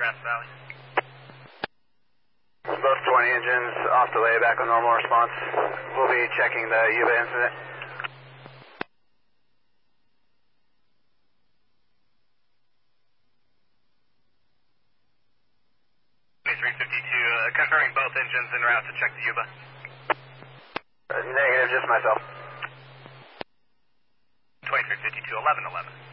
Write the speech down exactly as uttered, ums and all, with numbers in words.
Grass Valley. Both twenty engines off delay, back on normal response. We'll be checking the Yuba incident. twenty-three fifty-two, uh, confirming both engines en route to check the Yuba. Uh, negative, just myself. twenty-three fifty-two, eleven eleven.